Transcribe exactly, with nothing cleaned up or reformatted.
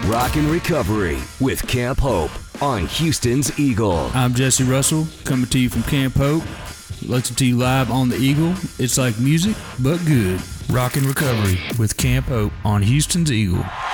Rockin' Recovery with Camp Hope on Houston's Eagle. I'm Jesse Russell, coming to you from Camp Hope. Listen to you live on the Eagle. It's like music, but good. Rockin' Recovery with Camp Hope on Houston's Eagle.